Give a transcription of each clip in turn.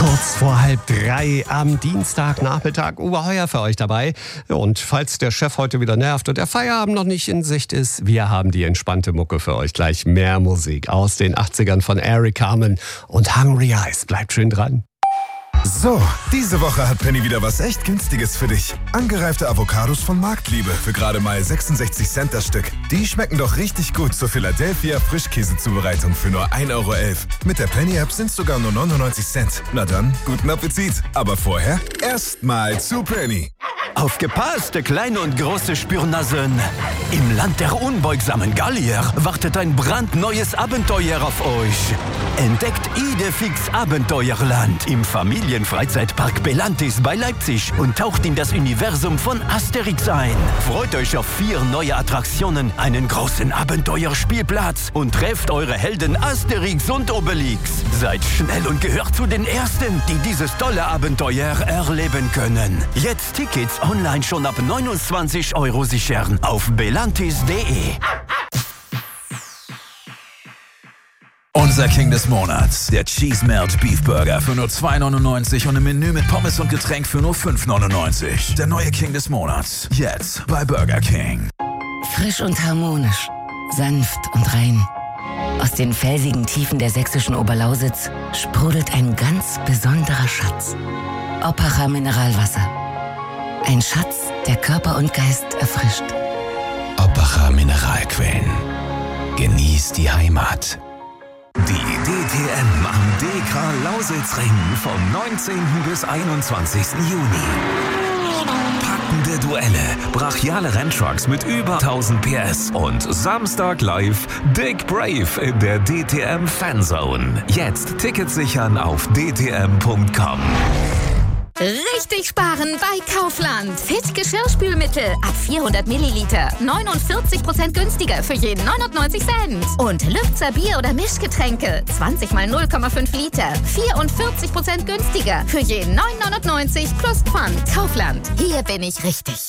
Kurz vor 2:30 am Dienstagnachmittag. Uwe Heuer für euch dabei. Und falls der Chef heute wieder nervt und der Feierabend noch nicht in Sicht ist, wir haben die entspannte Mucke für euch. Gleich mehr Musik aus den 80ern von Eric Carmen und Hungry Eyes. Bleibt schön dran. So, diese Woche hat Penny wieder was echt Günstiges für dich. Angereifte Avocados von Marktliebe für gerade mal 66 Cent das Stück. Die schmecken doch richtig gut zur Philadelphia Frischkäsezubereitung für nur 1,11 €. Mit der Penny-App sind es sogar nur 99 Cent. Na dann, guten Appetit. Aber vorher erstmal zu Penny. Aufgepasst, kleine und große Spürnasen. Im Land der unbeugsamen Gallier wartet ein brandneues Abenteuer auf euch. Entdeckt Idefix Abenteuerland im Familienfreizeitpark Belantis bei Leipzig und taucht in das Universum von Asterix ein. Freut euch auf 4 neue Attraktionen, einen großen Abenteuerspielplatz und trefft eure Helden Asterix und Obelix. Seid schnell und gehört zu den Ersten, die dieses tolle Abenteuer erleben können. Jetzt Tickets online schon ab 29 € sichern auf belantis.de. Unser King des Monats, der Cheese Melt Beef Burger für nur 2,99 € und ein Menü mit Pommes und Getränk für nur 5,99 €. Der neue King des Monats, jetzt bei Burger King. Frisch und harmonisch, sanft und rein. Aus den felsigen Tiefen der sächsischen Oberlausitz sprudelt ein ganz besonderer Schatz. Oppacher Mineralwasser. Ein Schatz, der Körper und Geist erfrischt. Oppacher Mineralquellen. Genießt die Heimat. Die DTM am DK Lausitzring vom 19. bis 21. Juni. Packende Duelle, brachiale Renntrucks mit über 1000 PS und Samstag live Dick Brave in der DTM Fanzone. Jetzt Tickets sichern auf dtm.com. Richtig sparen bei Kaufland. Fit Geschirrspülmittel ab 400 Milliliter. 49% günstiger für jeden 99 Cent. Und Lübzer Bier- oder Mischgetränke. 20 mal 0,5 Liter. 44% günstiger für jeden 9,99 plus Pfand. Kaufland. Hier bin ich richtig.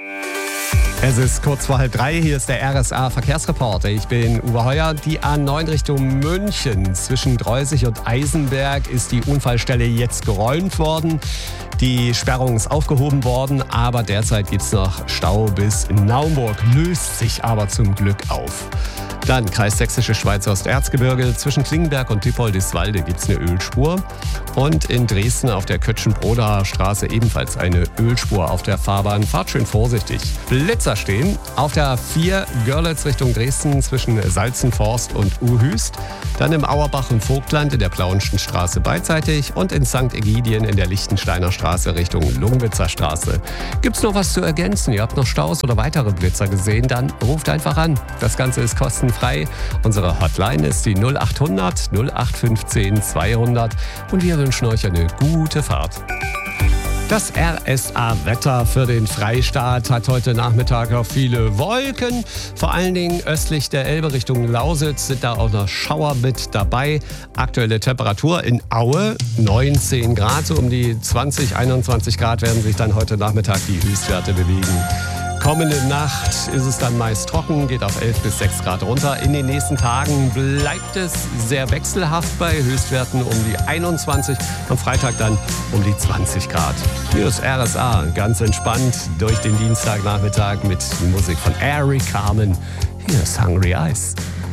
Es ist kurz vor 2:30, hier ist der RSA-Verkehrsreporter. Ich bin Uwe Heuer. Die A9 Richtung München zwischen Dreusig und Eisenberg ist die Unfallstelle jetzt geräumt worden. Die Sperrung ist aufgehoben worden, aber derzeit gibt es noch Stau bis Naumburg, löst sich aber zum Glück auf. Dann Kreis Sächsische Schweiz Osterzgebirge. Zwischen Klingenberg und Dippoldiswalde gibt es eine Ölspur. Und in Dresden auf der Kötschen-Brodaer Straße ebenfalls eine Ölspur auf der Fahrbahn. Fahrt schön vorsichtig. Blitzer stehen auf der A4 Görlitz Richtung Dresden zwischen Salzenforst und Uhüst. Dann im Auerbach im Vogtland in der Plaunschen Straße beidseitig und in St. Egidien in der Lichtensteiner Straße Richtung Lungwitzer Straße. Gibt's noch was zu ergänzen? Ihr habt noch Staus oder weitere Blitzer gesehen? Dann ruft einfach an. Das Ganze ist kostenfrei. Unsere Hotline ist die 0800 0815 200 und wir wünschen euch eine gute Fahrt. Das RSA-Wetter für den Freistaat hat heute Nachmittag auch viele Wolken. Vor allen Dingen östlich der Elbe Richtung Lausitz sind da auch noch Schauer mit dabei. Aktuelle Temperatur in Aue 19 Grad, so um die 20, 21 Grad werden sich dann heute Nachmittag die Höchstwerte bewegen. Kommende Nacht ist es dann meist trocken, geht auf 11 bis 6 Grad runter. In den nächsten Tagen bleibt es sehr wechselhaft bei Höchstwerten um die 21, am Freitag dann um die 20 Grad. Hier ist RSA, ganz entspannt durch den Dienstagnachmittag mit Musik von Eric Carmen. Hier ist Hungry Eyes.